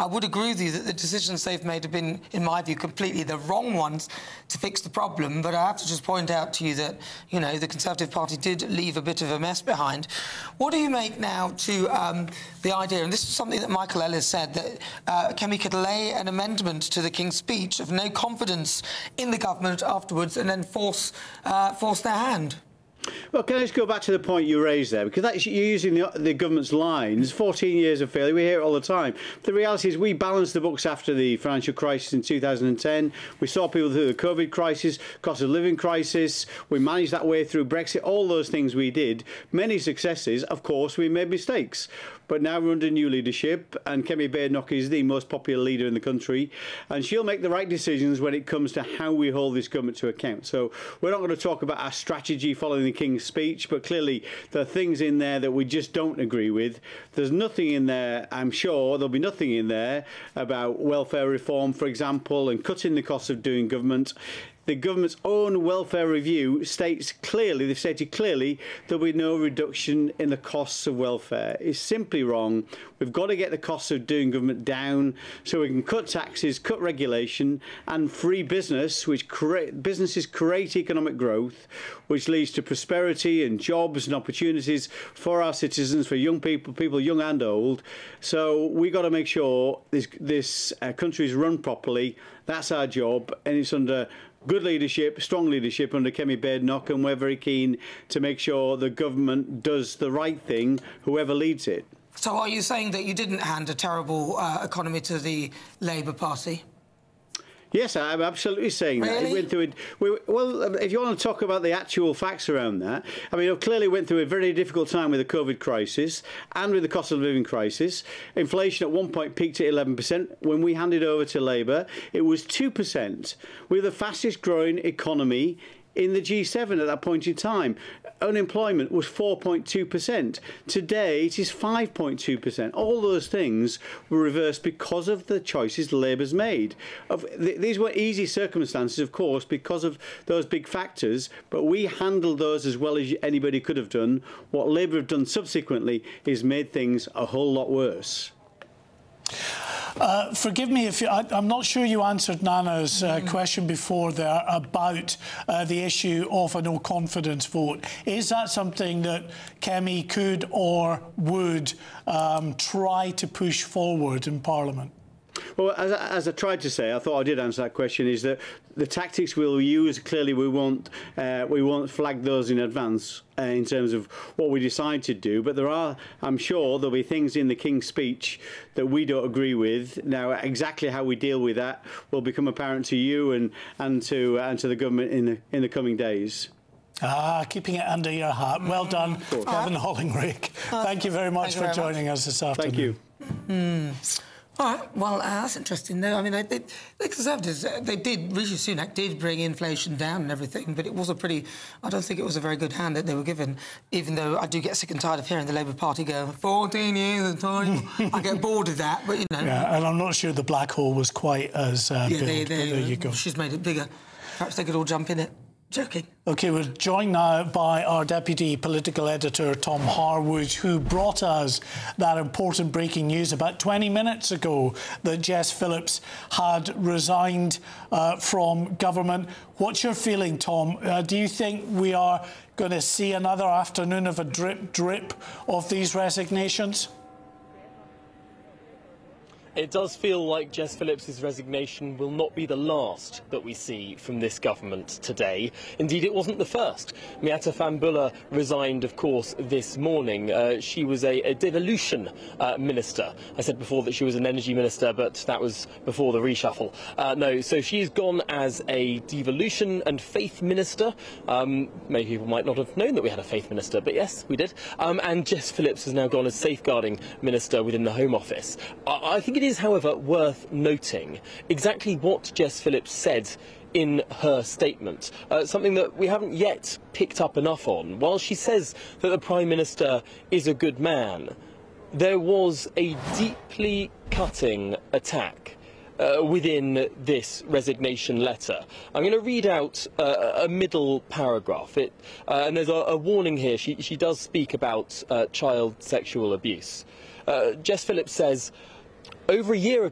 I would agree with you that the decisions they've made have been, in my view, completely the wrong ones to fix the problem. But I have to just point out to you that, you know, the Conservative Party did leave a bit of a mess behind. What do you make now to the idea, and this is something that Michael Ellis said, that Kemi could lay an amendment to the King's speech of no confidence in the government afterwards and then force their hand? Well, can I just go back to the point you raised there? Because that's, you're using the government's lines, 14 years of failure, we hear it all the time. The reality is we balanced the books after the financial crisis in 2010. We saw people through the COVID crisis, cost of living crisis. We managed that way through Brexit, all those things we did. Many successes, of course, we made mistakes. But now we're under new leadership, and Kemi Badenoch is the most popular leader in the country, and she'll make the right decisions when it comes to how we hold this government to account. So we're not going to talk about our strategy following the King's speech, but clearly there are things in there that we just don't agree with. There's nothing in there, I'm sure there'll be nothing in there about welfare reform, for example, and cutting the cost of doing government. The government's own welfare review states clearly, they've stated clearly, there'll be no reduction in the costs of welfare. It's simply wrong. We've got to get the costs of doing government down so we can cut taxes, cut regulation, and free business, which businesses create economic growth, which leads to prosperity and jobs and opportunities for our citizens, for young people young and old. So we've got to make sure this country is run properly. That's our job, and it's under good leadership, strong leadership under Kemi Badenoch, and we're very keen to make sure the government does the right thing, whoever leads it. So are you saying that you didn't hand a terrible economy to the Labour Party? Yes, I'm absolutely saying that. It went through well, if you want to talk about the actual facts around that, I mean, it clearly went through a very difficult time with the COVID crisis and with the cost of living crisis. Inflation at one point peaked at 11%. When we handed over to Labour, it was 2%. We were the fastest growing economy in the G7 at that point in time. Unemployment was 4.2%. Today, it is 5.2%. All those things were reversed because of the choices Labour's made. These were easy circumstances, of course, because of those big factors, but we handled those as well as anybody could have done. What Labour have done subsequently is made things a whole lot worse. Forgive me if I'm not sure you answered Nana's question before there about the issue of a no-confidence vote. Is that something that Kemi could or would try to push forward in Parliament? Well, as I tried to say, I thought I did answer that question, is that the tactics we'll use, clearly we won't flag those in advance in terms of what we decide to do. But there are, I'm sure, there'll be things in the King's speech that we don't agree with. Now, exactly how we deal with that will become apparent to you and to the government in the coming days. Keeping it under your hat. Well done, Kevin Hollingrake. Thank you very much for joining us this afternoon. Thank you. All right, well, that's interesting, though. I mean, the Conservatives, Rishi Sunak did bring inflation down and everything, but it was I don't think it was a very good hand that they were given, even though I do get sick and tired of hearing the Labour Party go, 14 years of time. I get bored of that, but, you know. Yeah, and I'm not sure the black hole was quite as big, but there you go. She's made it bigger. Perhaps they could all jump in it. Joking. OK, we're joined now by our Deputy Political Editor, Tom Harwood, who brought us that important breaking news about 20 minutes ago that Jess Phillips had resigned from government. What's your feeling, Tom? Do you think we are going to see another afternoon of a drip of these resignations? It does feel like Jess Phillips' resignation will not be the last that we see from this government today. Indeed, it wasn't the first. Miatta Fahnbulleh resigned, of course, this morning. She was a devolution minister. I said before that she was an energy minister, but that was before the reshuffle. No, so she's gone as a devolution and faith minister. Many people might not have known that we had a faith minister, but yes, we did. And Jess Phillips has now gone as safeguarding minister within the Home Office. I think it is, however, worth noting exactly what Jess Phillips said in her statement, something that we haven't yet picked up enough on. While she says that the Prime Minister is a good man, there was a deeply cutting attack within this resignation letter. I'm going to read out a middle paragraph. And there's a warning here. She does speak about child sexual abuse. Jess Phillips says, "Over a year